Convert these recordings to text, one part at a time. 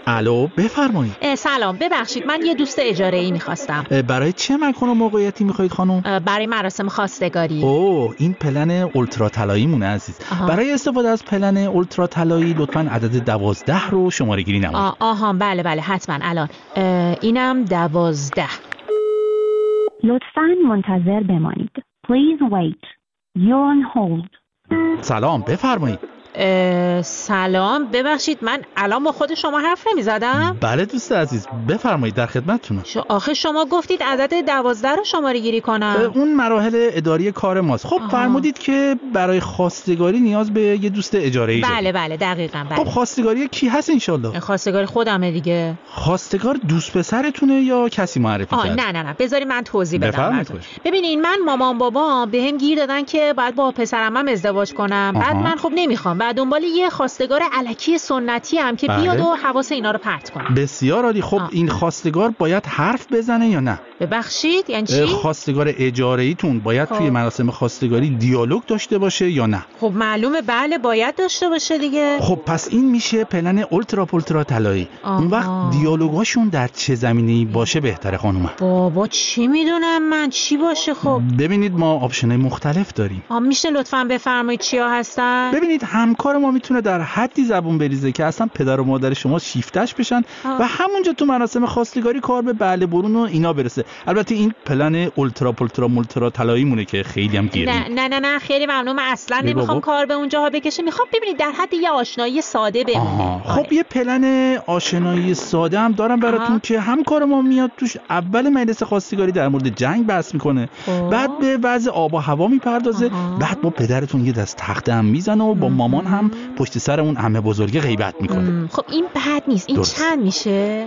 الو بفرمایید. سلام، ببخشید من یه دوست اجاره‌ای می‌خواستم. برای چه مکان و موقعیتی می‌خواید خانم؟ برای مراسم خواستگاری. اوه، این پلن اولترا طلایی مونه عزیز. برای استفاده از پلن اولترا طلایی لطفاً عدد 12 رو شماره گیری نمایید. آها بله حتما الان. اینم 12. لطفاً منتظر بمانید. Please wait. You're on hold. سلام بفرمایید. سلام، ببخشید من الان با خود شما حرف نمی‌زدم؟ بله دوست عزیز بفرمایید، در خدمتتونم. آخه شما گفتید عدد 12 رو شماره گیری کنم. اون مراحل اداری کار ماست. خب فرمودید که برای خواستگاری نیاز به یه دوست اجاره‌ای دارید. بله دقیقاً بله. خب خواستگاری کی هست انشالله؟ خواستگاری خودمه دیگه. خواستگار دوست پسرتونه یا کسی معرفی کرده؟ نه بذاری من توضیح بدم. ببینین من مامان بابا بهم گیر دادن که باید با پسرعمم ازدواج کنم. بعد من خب نمیخوام. بعد دنبال یه خواستگار الکی سنتی هم که بیاد و حواس اینا رو پرت کنه. بسیار عالی. خب این خواستگار باید حرف بزنه یا نه؟ ببخشید یعنی چی؟ خواستگار اجاره‌ایتون باید توی مراسم خواستگاری دیالوگ داشته باشه یا نه؟ خب معلومه بله باید داشته باشه دیگه. خب پس این میشه پلن اولترا طلایی. اون وقت دیالوگاشون در چه زمینه‌ای باشه بهتره خانوم؟ بابا چی میدونم من چی باشه. خب ببینید ما آپشن‌های مختلف داریم. میشه لطفاً بفرمایید چیا هستن؟ ببینید همکار ما میتونه در حدی زبون بریزه که اصلا پدر و مادر شما شیفتش بشن و همونجا تو مراسم خواستگاری کار به بله برون و اینا برسه. البته این پلن اولترا طلایی مونه که خیلی هم گیریم. نه خیلی ممنونم، اصلا نمیخوام کار به اونجاها بکشه. میخوام ببینید در حد یه آشنایی ساده بمونه. خب یه پلن آشنایی ساده هم دارم براتون که همکار ما میاد توش اول مجلس خواستگاری در مورد جنگ بحث میکنه، بعد به وضع آب و هوا میپردازه، بعد با پدرتون یه دست تخته هم میزنه و با مامان هم پشت سر اون عمه بزرگ غیبت میکنه. خب این بد نیست. این چند میشه؟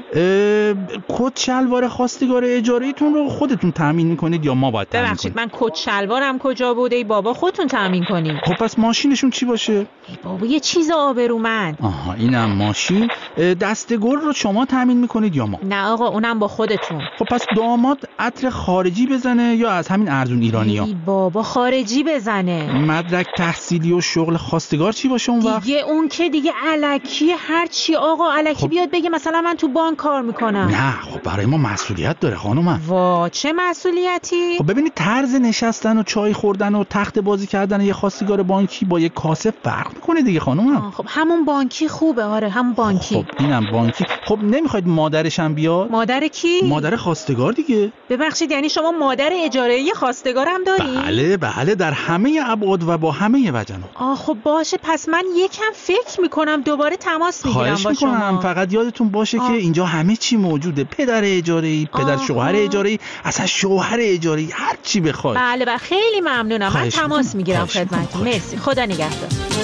کت شلوار خواستگار اجاره‌ایتون رو خودتون تامین میکنید یا ما باید تامین کنیم؟ ببخشید من کت شلوارم کجا بوده ای بابا، خودتون تامین کنید. خب پس ماشینشون چی باشه؟ ای بابا یه چیز آبرومند. اینم ماشین. دستگل رو شما تامین میکنید یا ما؟ نه آقا اونم با خودتون. خب پس داماد عطر خارجی بزنه یا از همین ارزون ایرانی‌ها؟ ای بابا خارجی بزنه. مدرک تحصیلی و شغل خواستگار چی باشه اون وقت؟ دیگه اون که دیگه الکی هر چی آقا الکی بیاد بگه مثلا من تو بانک کار میکنم. نه خب برای ما مسئولیت داره خانومم. وا چه مسئولیتی؟ خب ببینید طرز نشستن و چای خوردن و تخت بازی کردن یه خواستگار بانکی با یه کاسه فرق میکنه دیگه خانومم. خب همون بانکی خوبه. آره همون بانکی. خب اینم بانکی. خب نمیخواید مادرش هم بیاد؟ مادر کی؟ مادر خواستگار دیگه. ببخشید یعنی شما مادر اجاره‌ای خواستگار هم داری؟ بله در همه ابعاد و با همه وجنات. خب باشه پس من یکم فکر میکنم دوباره تماس میگیرم با شما. فقط یادتون باشه که اینجا همه چی موجوده. پدر اجاره‌ای، پدر شوهر اجاره‌ای، اصلا شوهر اجاره‌ای، هر چی بخواد. بله خیلی ممنونم. من تماس میگیرم خدمتتون. مرسی، خدا نگهدار.